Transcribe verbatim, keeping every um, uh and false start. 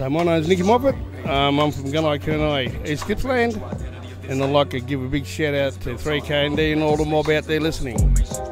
So my name's Nicky Moffat. Um, I'm from Gunai Kurnai, East Gippsland, and I'd like to give a big shout out to three K N D and all the mob out there listening.